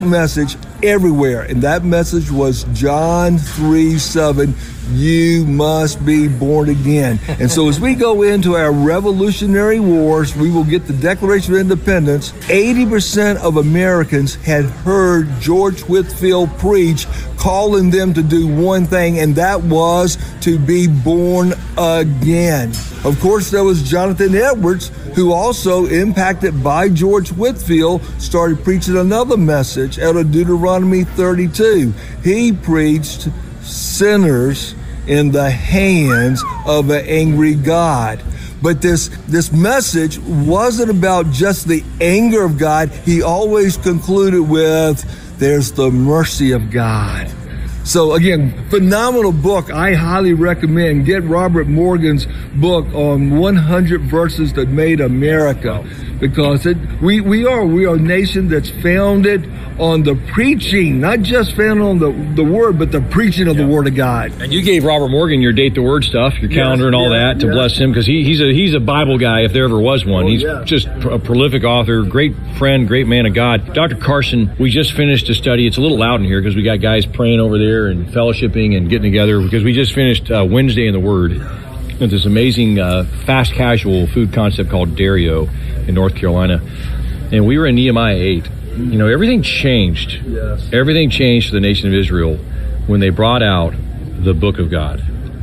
message everywhere, and that message was John 3:7. You must be born again. And so as we go into our Revolutionary Wars, we will get the Declaration of Independence. 80% of Americans had heard George Whitefield preach, calling them to do one thing, and that was to be born again. Of course, there was Jonathan Edwards, who also, impacted by George Whitefield, started preaching another message out of Deuteronomy 32. He preached sinners in the hands of an angry God. But this message wasn't about just the anger of God. He always concluded with, there's the mercy of God. So again, phenomenal book. I highly recommend. Get Robert Morgan's book on 100 Verses That Made America, because we are a nation that's founded on the preaching, not just founded on the word, but the preaching of the Word of God. And you gave Robert Morgan your Date the Word stuff, your calendar and all that to bless him, because he's a Bible guy if there ever was one. He's just a prolific author, great friend, great man of God. Dr. Carson, we just finished a study. It's a little loud in here because we got guys praying over there and fellowshipping and getting together, because we just finished Wednesday in the Word with this amazing fast casual food concept called Dario in North Carolina. And we were in Nehemiah 8. You know, everything changed. Yes. Everything changed for the nation of Israel when they brought out the book of God.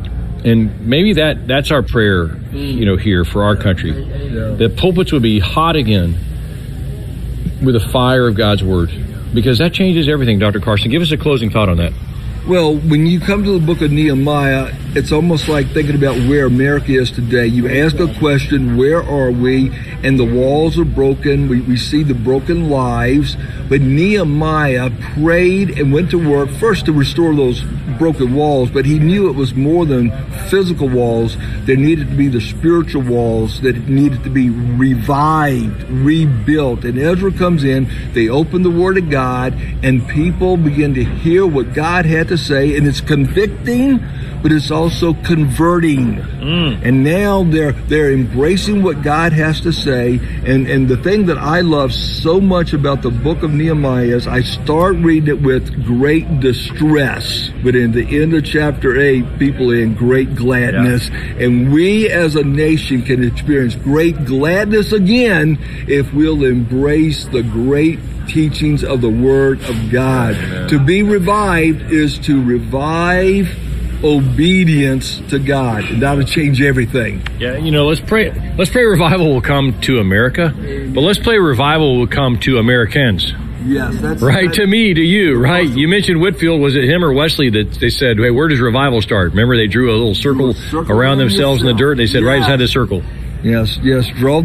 And maybe that's our prayer, you know, here for our country. That pulpits would be hot again with the fire of God's word, because that changes everything. Dr. Carson, give us a closing thought on that. Well, when you come to the book of Nehemiah, it's almost like thinking about where America is today. You ask a question, where are we? And the walls are broken. We see the broken lives. But Nehemiah prayed and went to work first to restore those broken walls, but he knew it was more than physical walls. There needed to be the spiritual walls that needed to be revived, rebuilt. And Ezra comes in, they open the Word of God, and people begin to hear what God had to say, and it's convicting, but it's also converting. And now they're embracing what God has to say. And the thing that I love so much about the book of Nehemiah is I start reading it with great distress, but in the end of chapter 8, people are in great gladness. And we as a nation can experience great gladness again if we'll embrace the great teachings of the Word of God. Amen. To be revived is to revive obedience to God, and that'll change everything. Yeah, you know, let's pray revival will come to America, but let's pray revival will come to Americans. Yes, that's right. To me, to you, right? You mentioned Whitefield. Was it him or Wesley that they said, hey, where does revival start? Remember, they drew a little circle around themselves in the dirt. They said, right inside the circle. Yes. Draw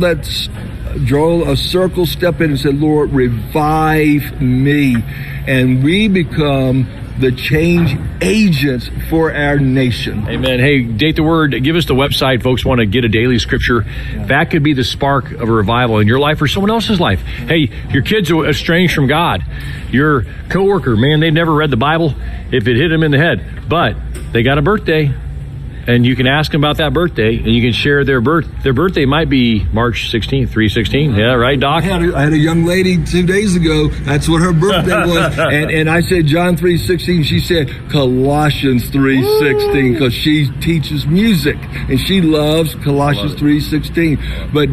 a circle, step in and say, Lord, revive me. And we become the change agents for our nation. Amen. Hey, Date the Word. Give us the website. Folks want to get a daily scripture. That could be the spark of a revival in your life or someone else's life. Hey, your kids are estranged from God. Your coworker, man, they've never read the Bible if it hit them in the head, but they got a birthday. And you can ask them about that birthday, and you can share their birthday might be March 16th, 3/16. Yeah, right, Doc? I had a young lady 2 days ago. That's what her birthday was. And I said John 3:16. She said Colossians 3:16 because she teaches music, and she loves Colossians 3:16. But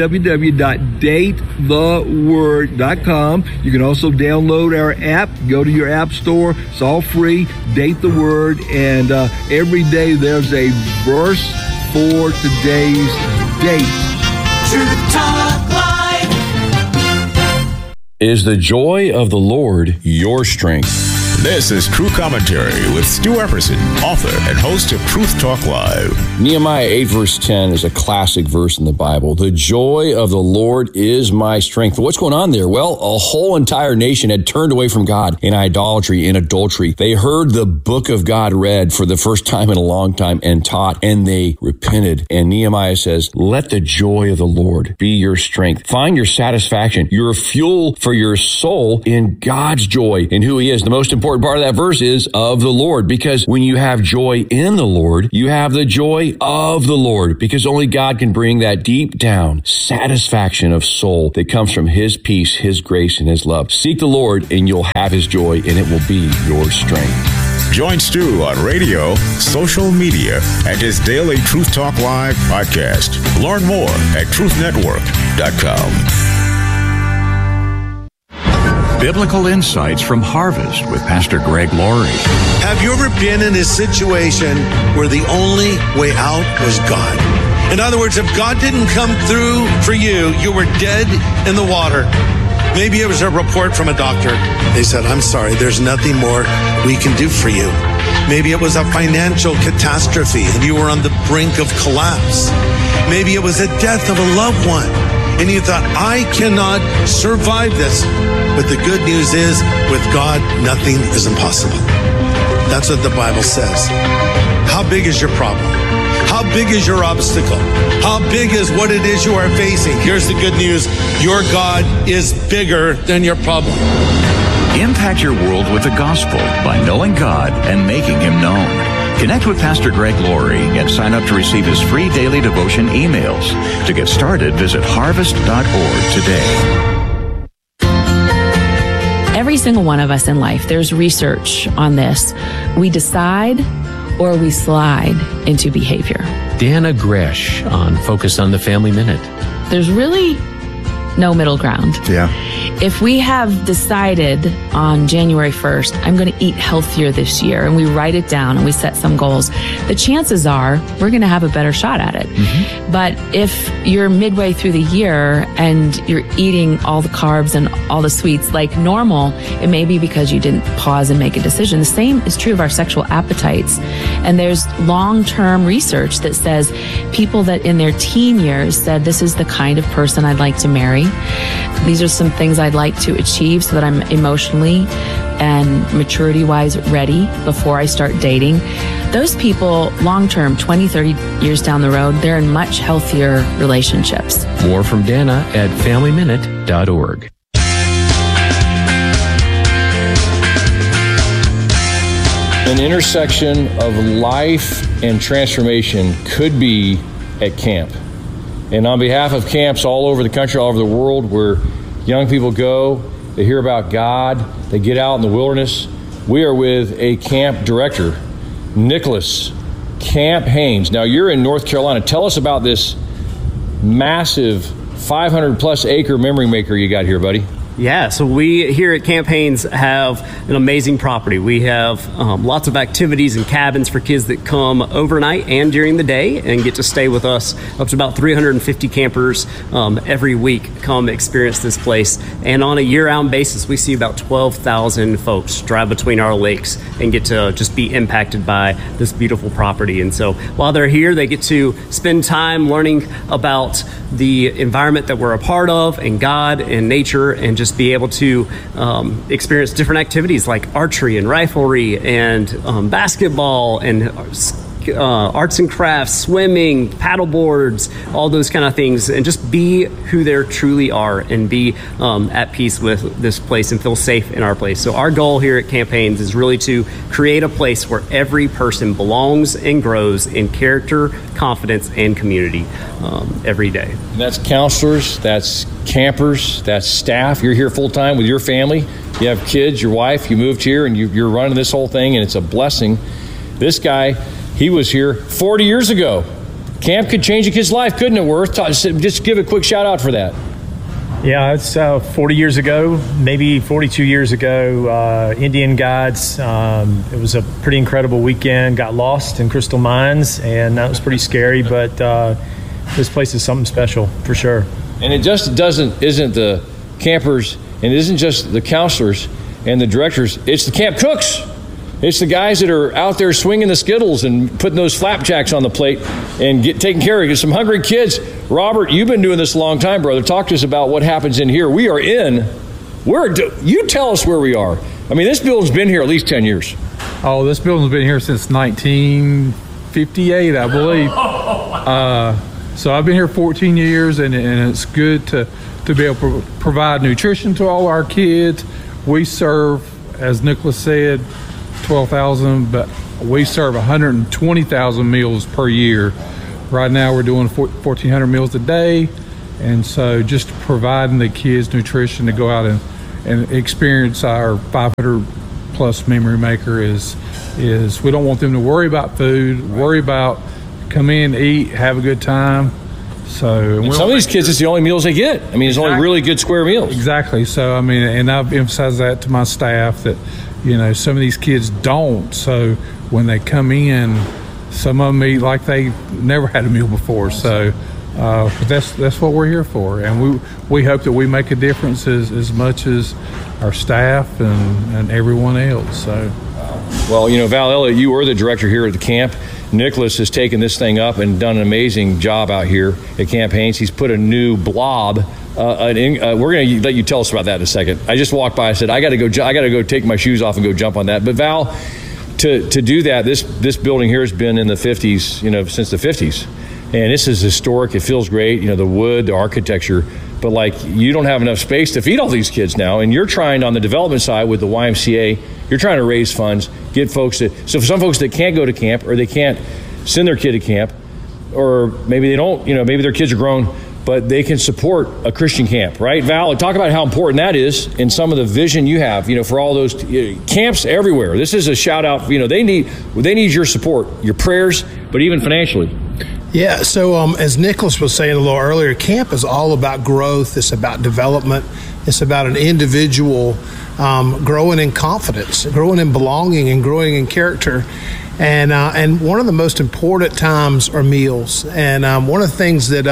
www.datetheword.com. You can also download our app. Go to your app store. It's all free. Date the Word. And every day there's a verse for today's date. Truth Talk Live. Is the joy of the Lord your strength? This is True Commentary with Stu Epperson, author and host of Truth Talk Live. Nehemiah 8 verse 10 is a classic verse in the Bible. The joy of the Lord is my strength. What's going on there? Well, a whole entire nation had turned away from God in idolatry, in adultery. They heard the book of God read for the first time in a long time and taught, and they repented. And Nehemiah says, let the joy of the Lord be your strength. Find your satisfaction, your fuel for your soul in God's joy, in who He is. The most important important part of that verse is of the Lord, because when you have joy in the Lord, you have the joy of the Lord, because only God can bring that deep down satisfaction of soul that comes from His peace, His grace, and His love. Seek the Lord and you'll have His joy, and it will be your strength. Join Stu on radio, social media, and his daily Truth Talk Live podcast. Learn more at truthnetwork.com. Biblical insights from Harvest with Pastor Greg Laurie. Have you ever been in a situation where the only way out was God? In other words, if God didn't come through for you, you were dead in the water. Maybe it was a report from a doctor. They said, I'm sorry, there's nothing more we can do for you. Maybe it was a financial catastrophe and you were on the brink of collapse. Maybe it was a death of a loved one and you thought, I cannot survive this. But the good news is, with God, nothing is impossible. That's what the Bible says. How big is your problem? How big is your obstacle? How big is what it is you are facing? Here's the good news. Your God is bigger than your problem. Impact your world with the gospel by knowing God and making Him known. Connect with Pastor Greg Laurie and sign up to receive his free daily devotion emails. To get started, visit harvest.org today. Every single one of us in life, there's research on this. We decide or we slide into behavior. Dana Gresh on Focus on the Family Minute. There's really no middle ground. Yeah. If we have decided on January 1st, I'm going to eat healthier this year, and we write it down and we set some goals, the chances are we're going to have a better shot at it. Mm-hmm. But if you're midway through the year and you're eating all the carbs and all the sweets like normal, it may be because you didn't pause and make a decision. The same is true of our sexual appetites. And there's long-term research that says people that in their teen years said, this is the kind of person I'd like to marry. These are some things I'd like to achieve so that I'm emotionally and maturity-wise ready before I start dating. Those people, long-term, 20, 30 years down the road, they're in much healthier relationships. More from Dana at FamilyMinute.org. An intersection of life and transformation could be at camp. And on behalf of camps all over the country, all over the world, where young people go, they hear about God, they get out in the wilderness, we are with a camp director, Nicholas Camp Haynes. Now, you're in North Carolina. Tell us about this massive 500-plus acre memory maker you got here, buddy. Yeah, so we here at Camp Haynes have an amazing property. We have lots of activities and cabins for kids that come overnight and during the day and get to stay with us. Up to about 350 campers every week come experience this place. And on a year-round basis, we see about 12,000 folks drive between our lakes and get to just be impacted by this beautiful property. And so while they're here, they get to spend time learning about the environment that we're a part of and God and nature, and just be able to experience different activities like archery and riflery and basketball and arts and crafts, swimming, paddle boards, all those kind of things, and just be who they truly are and be at peace with this place and feel safe in our place. So our goal here at Camp Haynes is really to create a place where every person belongs and grows in character, confidence, and community every day. And that's counselors, that's campers, that's staff. You're here full time with your family. You have kids, your wife, you moved here, and you're running this whole thing, and it's a blessing. This guy, he was here 40 years ago. Camp could change a kid's life, couldn't it, Worth? Just give a quick shout out for that. Yeah, it's 40 years ago, maybe 42 years ago, Indian Guides. It was a pretty incredible weekend. Got lost in Crystal Mines, and that was pretty scary, but this place is something special for sure. And it just isn't the campers, and it isn't just the counselors and the directors, it's the camp cooks. It's the guys that are out there swinging the Skittles and putting those flapjacks on the plate and taking care of some hungry kids. Robert, you've been doing this a long time, brother. Talk to us about what happens in here. You tell us where we are. I mean, this building's been here at least 10 years. Oh, this building's been here since 1958, I believe. So I've been here 14 years, and it's good to be able to provide nutrition to all our kids. We serve as Nicholas said, 12,000, but we serve 120,000 meals per year. Right now we're doing 1,400 meals a day, and so just providing the kids nutrition to go out and experience our 500 plus memory maker is we don't want them to worry about food, worry about come in, eat, have a good time. So some of these kids, it's the only meals they get. I mean, it's only really good square meals. Exactly. So I mean, and I've emphasized that to my staff that, you know, some of these kids don't. So when they come in, some of them eat like they never had a meal before. So but that's what we're here for, and we hope that we make a difference as much as our staff and everyone else. So, well, you know, Val Elliott, you were the director here at the camp. Nicholas has taken this thing up and done an amazing job out here at Camp Haines. He's put a new blob. We're going to let you tell us about that in a second. I just walked by. I said I got to go take my shoes off and go jump on that. But Val, to do that, this building here has been in the 50s, you know, since the 50s. And this is historic. It feels great, you know, the wood, the architecture. But, like, you don't have enough space to feed all these kids now. And you're trying, on the development side with the YMCA, you're trying to raise funds, get folks to – so for some folks that can't go to camp or they can't send their kid to camp, or maybe they don't, you know, maybe their kids are grown, but they can support a Christian camp, right? Val, talk about how important that is and some of the vision you have, you know, for all those camps everywhere. This is a shout out, you know, they need your support, your prayers, but even financially. Yeah, so as Nicholas was saying a little earlier, camp is all about growth. It's about development. It's about an individual growing in confidence, growing in belonging, and growing in character. And one of the most important times are meals. And one of the things that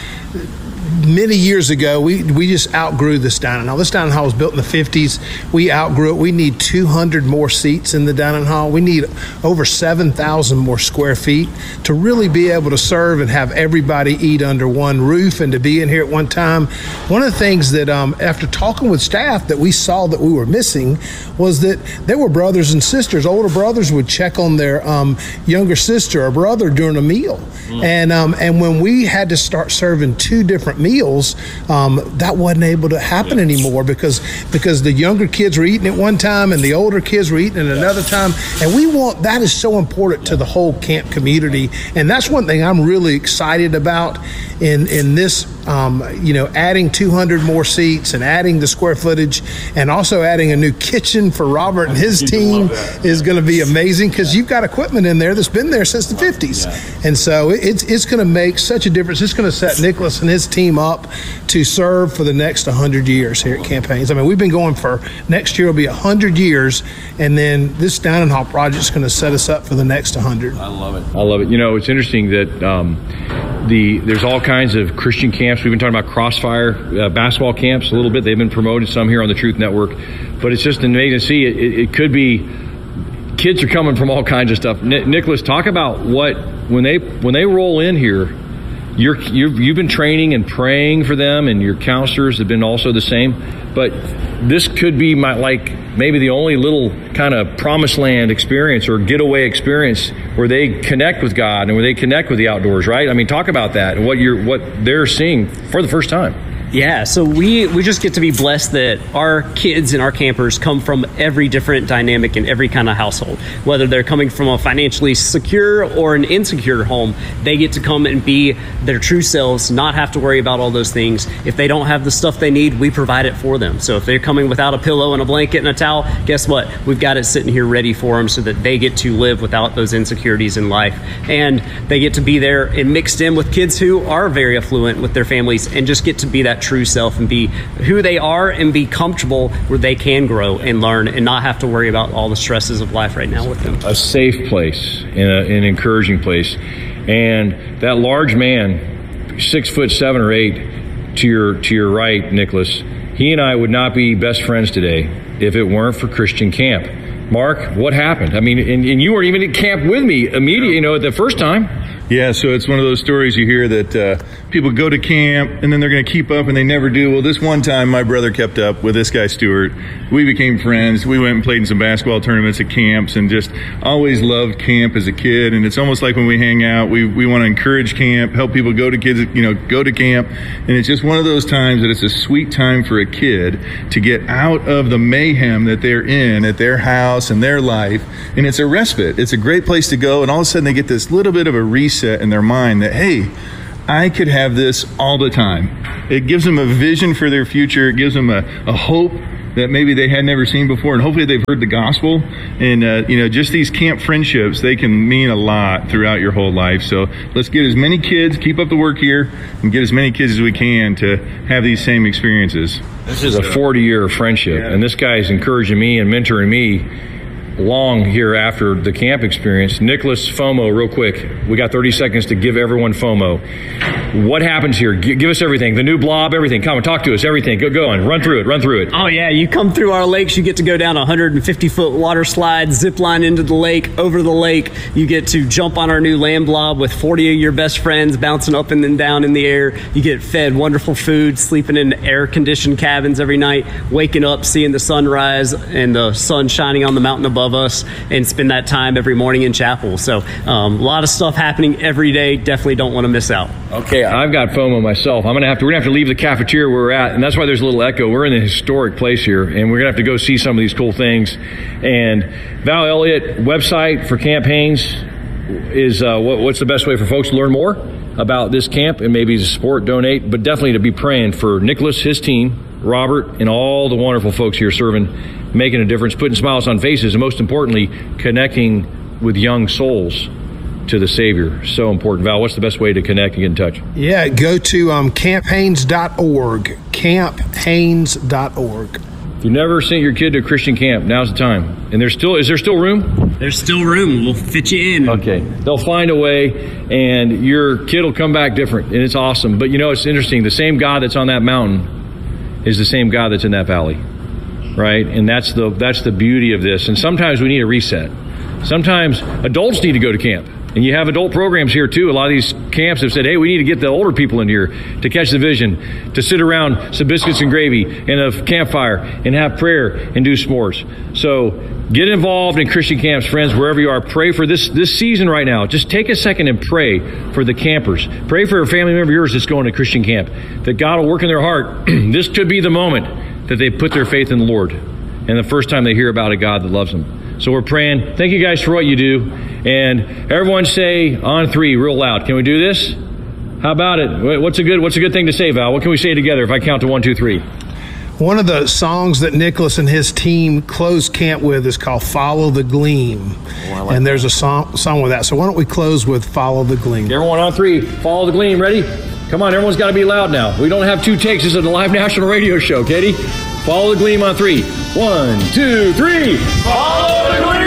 many years ago, we just outgrew this dining hall. This dining hall was built in the 50s. We outgrew it. We need 200 more seats in the dining hall. We need over 7,000 more square feet to really be able to serve and have everybody eat under one roof and to be in here at one time. One of the things that after talking with staff that we saw that we were missing was that there were brothers and sisters. Older brothers would check on their younger sister or brother during a meal. And when we had to start serving two different meals, that wasn't able to happen anymore because the younger kids were eating at one time and the older kids were eating at another time. And that is so important to the whole camp community. And that's one thing I'm really excited about in this, adding 200 more seats and adding the square footage and also adding a new kitchen for Robert and his team is going to be amazing because you've got equipment in there that's been there since the 50s. And so it's going to make such a difference. It's going to set Nicholas and his team up to serve for the next 100 years here at Camp Haines. I mean, we've been going for next year will be 100 years, and then this dining hall project is going to set us up for the next 100. I love it. You know, it's interesting that there's all kinds of Christian camps. We've been talking about Crossfire basketball camps a little bit. They've been promoted some here on the Truth Network, but it's just amazing to see. It could be kids are coming from all kinds of stuff. Nicholas, talk about when they roll in here. You've been training and praying for them, and your counselors have been also the same. But this could be maybe the only little kind of promised land experience or getaway experience where they connect with God and where they connect with the outdoors, right? I mean, talk about that and what they're seeing for the first time. Yeah, so we just get to be blessed that our kids and our campers come from every different dynamic in every kind of household. Whether they're coming from a financially secure or an insecure home, they get to come and be their true selves, not have to worry about all those things. If they don't have the stuff they need, we provide it for them. So if they're coming without a pillow and a blanket and a towel, guess what? We've got it sitting here ready for them so that they get to live without those insecurities in life. And they get to be there and mixed in with kids who are very affluent with their families and just get to be that true self and be who they are and be comfortable where they can grow and learn and not have to worry about all the stresses of life right now with them. A safe place and an encouraging place. And that large man, 6'7" or 8", to your right, Nicholas, he and I would not be best friends today if it weren't for Christian Camp. Mark, what happened? I mean, and you weren't even at camp with me immediately, at the first time. Yeah, so it's one of those stories you hear that people go to camp and then they're going to keep up and they never do. Well, this one time my brother kept up with this guy, Stuart. We became friends. We went and played in some basketball tournaments at camps and just always loved camp as a kid. And it's almost like when we hang out, we want to encourage camp, help people go to camp. And it's just one of those times that it's a sweet time for a kid to get out of the mayhem that they're in at their house and their life. And it's a respite. It's a great place to go. And all of a sudden they get this little bit of a reset in their mind that, hey, I could have this all the time. It gives them a vision for their future. It gives them a hope that maybe they had never seen before, and hopefully they've heard the gospel. And just these camp friendships, they can mean a lot throughout your whole life. So let's get as many kids, keep up the work here, and get as many kids as we can to have these same experiences. This is a 40-year friendship, and this guy is encouraging me and mentoring me long here after the camp experience. Nicholas, FOMO, real quick. We got 30 seconds to give everyone FOMO. What happens here? Give us everything. The new blob, everything. Come on, talk to us. Everything. Go on. Run through it. Oh, yeah. You come through our lakes, you get to go down a 150-foot water slide, zip line into the lake, over the lake. You get to jump on our new land blob with 40 of your best friends bouncing up and then down in the air. You get fed wonderful food, sleeping in air-conditioned cabins every night, waking up, seeing the sunrise and the sun shining on the mountain above us, and spend that time every morning in chapel. So a lot of stuff happening every day. Definitely don't want to miss out. Okay, I've got FOMO myself. We're gonna have to leave the cafeteria where we're at, and that's why there's a little echo. We're in a historic place here, and we're gonna have to go see some of these cool things. And Val Elliott website for Camp Haines is what's the best way for folks to learn more about this camp and maybe to support, donate, but definitely to be praying for Nicholas, his team, Robert, and all the wonderful folks here serving, making a difference, putting smiles on faces, and most importantly, connecting with young souls to the Savior. So important. Val, what's the best way to connect and get in touch? Yeah, go to camphaines.org, camphaines.org. If you've never sent your kid to a Christian camp, now's the time. And is there still room? There's still room. We'll fit you in. Okay. They'll find a way, and your kid will come back different, and it's awesome. But it's interesting. The same God that's on that mountain is the same God that's in that valley, right? And that's the beauty of this. And sometimes we need a reset. Sometimes adults need to go to camp. And you have adult programs here too. A lot of these camps have said, hey, we need to get the older people in here to catch the vision, to sit around some biscuits and gravy and a campfire and have prayer and do s'mores. So get involved in Christian camps, friends, wherever you are. Pray for this season right now. Just take a second and pray for the campers. Pray for a family member of yours that's going to Christian camp, that God will work in their heart. This could be the moment that they put their faith in the Lord, and the first time they hear about a God that loves them. So we're praying. Thank you guys for what you do. And everyone say on 3 real loud. Can we do this? How about it? What's a good thing to say, Val? What can we say together if I count to 1, 2, 3? One of the songs that Nicholas and his team close camp with is called Follow the Gleam. And there's a song with that. So why don't we close with Follow the Gleam? Everyone on 3, follow the gleam. Ready? Come on, everyone's got to be loud now. We don't have 2 takes. This is a live national radio show, Katie. Follow the gleam on 3. 1, 2, 3. Follow the gleam!